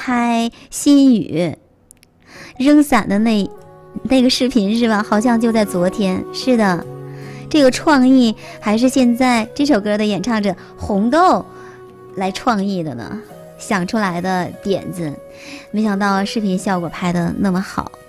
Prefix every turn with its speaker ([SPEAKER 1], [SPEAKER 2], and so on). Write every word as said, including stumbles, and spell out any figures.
[SPEAKER 1] 拍心语扔伞的那那个视频是吧？好像就在昨天。是的，这个创意还是现在这首歌的演唱者红豆来创意的呢，想出来的点子，没想到视频效果拍的那么好。